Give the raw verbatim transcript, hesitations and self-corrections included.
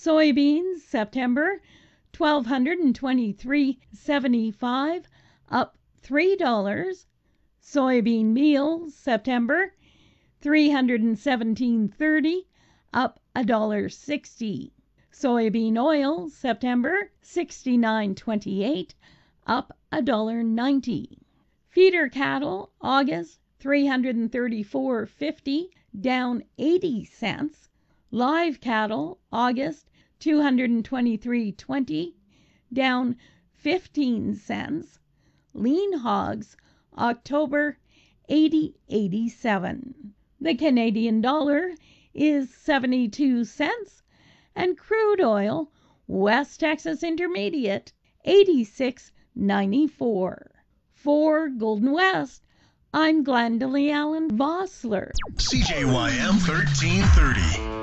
Soybeans, September, twelve twenty-three seventy-five, up three dollars. Soybean meal, September, three seventeen thirty, up one dollar sixty. Soybean oil, September, sixty-nine twenty-eight, up one dollar ninety. Feeder cattle, August, three thirty-four fifty, down eighty cents. Live cattle, August, two twenty-three twenty, down fifteen cents. Lean hogs, October, eighty eighty-seven. The Canadian dollar is seventy-two cents, and crude oil, West Texas Intermediate, eighty-six ninety-four. For Golden West, I'm Glendalee Allen Vossler. C J Y M thirteen thirty.